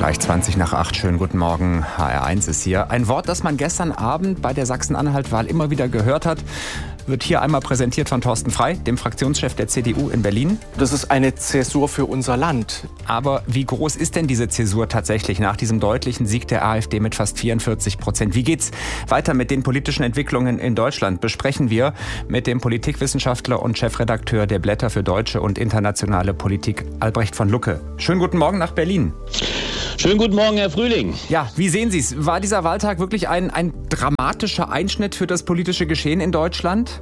Gleich 7:20. Schönen guten Morgen. HR1 ist hier. Ein Wort, das man gestern Abend bei der Sachsen-Anhalt-Wahl immer wieder gehört hat, wird hier einmal präsentiert von Thorsten Frey, dem Fraktionschef der CDU in Berlin. Das ist eine Zäsur für unser Land. Aber wie groß ist denn diese Zäsur tatsächlich nach diesem deutlichen Sieg der AfD mit fast 44%? Wie geht's weiter mit den politischen Entwicklungen in Deutschland? Besprechen wir mit dem Politikwissenschaftler und Chefredakteur der Blätter für deutsche und internationale Politik, Albrecht von Lucke. Schönen guten Morgen nach Berlin. Schönen guten Morgen, Herr Frühling. Ja, wie sehen Sie es? War dieser Wahltag wirklich ein dramatischer Einschnitt für das politische Geschehen in Deutschland?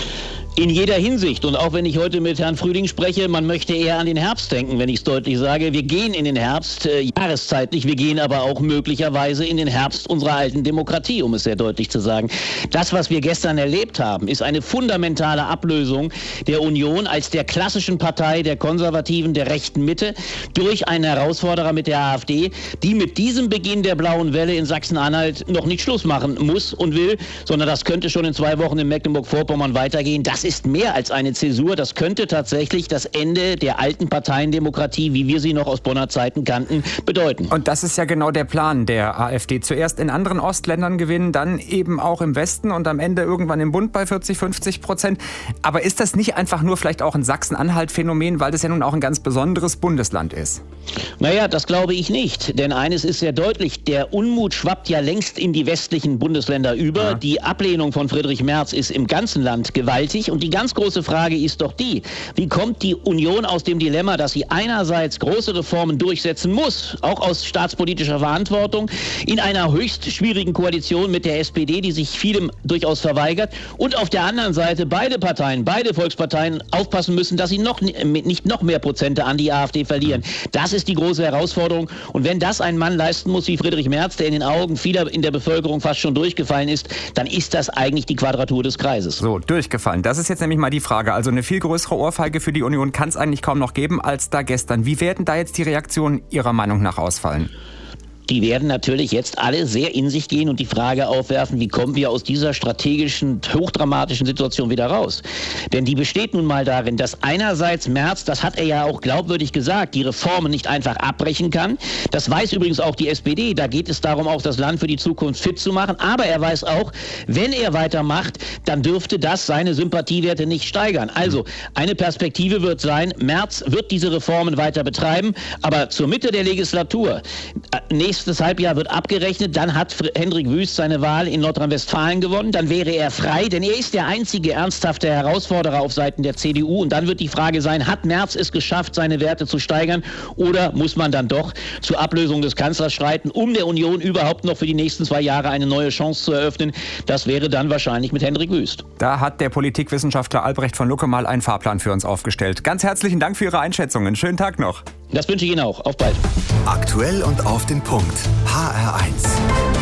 In jeder Hinsicht. Und auch wenn ich heute mit Herrn Frühling spreche, man möchte eher an den Herbst denken, wenn ich es deutlich sage. Wir gehen in den Herbst, jahreszeitlich. Wir gehen aber auch möglicherweise in den Herbst unserer alten Demokratie, um es sehr deutlich zu sagen. Das, was wir gestern erlebt haben, ist eine fundamentale Ablösung der Union als der klassischen Partei der Konservativen, der rechten Mitte, durch einen Herausforderer mit der AfD, die mit diesem Beginn der blauen Welle in Sachsen-Anhalt noch nicht Schluss machen muss und will, sondern das könnte schon in 2 Wochen in Mecklenburg-Vorpommern weitergehen. Das ist mehr als eine Zäsur. Das könnte tatsächlich das Ende der alten Parteiendemokratie, wie wir sie noch aus Bonner Zeiten kannten, bedeuten. Und das ist ja genau der Plan der AfD. Zuerst in anderen Ostländern gewinnen, dann eben auch im Westen und am Ende irgendwann im Bund bei 40-50%. Aber ist das nicht einfach nur vielleicht auch ein Sachsen-Anhalt-Phänomen, weil das ja nun auch ein ganz besonderes Bundesland ist? Naja, das glaube ich nicht. Denn eines ist sehr deutlich, der Unmut schwappt ja längst in die westlichen Bundesländer über. Ja. Die Ablehnung von Friedrich Merz ist im ganzen Land gewaltig. Und die ganz große Frage ist doch die, wie kommt die Union aus dem Dilemma, dass sie einerseits große Reformen durchsetzen muss, auch aus staatspolitischer Verantwortung, in einer höchst schwierigen Koalition mit der SPD, die sich vielem durchaus verweigert, und auf der anderen Seite beide Parteien, beide Volksparteien aufpassen müssen, dass sie nicht noch mehr Prozente an die AfD verlieren. Das ist die große Herausforderung. Und wenn das ein Mann leisten muss wie Friedrich Merz, der in den Augen vieler in der Bevölkerung fast schon durchgefallen ist, dann ist das eigentlich die Quadratur des Kreises. So, durchgefallen. Das ist jetzt nämlich mal die Frage. Also eine viel größere Ohrfeige für die Union kann es eigentlich kaum noch geben als da gestern. Wie werden da jetzt die Reaktionen Ihrer Meinung nach ausfallen? Die werden natürlich jetzt alle sehr in sich gehen und die Frage aufwerfen, wie kommen wir aus dieser strategischen, hochdramatischen Situation wieder raus? Denn die besteht nun mal darin, dass einerseits Merz, das hat er ja auch glaubwürdig gesagt, die Reformen nicht einfach abbrechen kann. Das weiß übrigens auch die SPD. Da geht es darum, auch das Land für die Zukunft fit zu machen. Aber er weiß auch, wenn er weitermacht, dann dürfte das seine Sympathiewerte nicht steigern. Also eine Perspektive wird sein, Merz wird diese Reformen weiter betreiben, aber zur Mitte der Legislatur, nächstes Halbjahr wird abgerechnet, dann hat Hendrik Wüst seine Wahl in Nordrhein-Westfalen gewonnen, dann wäre er frei, denn er ist der einzige ernsthafte Herausforderer auf Seiten der CDU und dann wird die Frage sein, hat Merz es geschafft, seine Werte zu steigern oder muss man dann doch zur Ablösung des Kanzlers schreiten, um der Union überhaupt noch für die nächsten 2 Jahre eine neue Chance zu eröffnen? Das wäre dann wahrscheinlich mit Hendrik Wüst. Da hat der Politikwissenschaftler Albrecht von Lucke mal einen Fahrplan für uns aufgestellt. Ganz herzlichen Dank für Ihre Einschätzungen. Schönen Tag noch. Das wünsche ich Ihnen auch. Auf bald. Aktuell und auf den Punkt. HR1.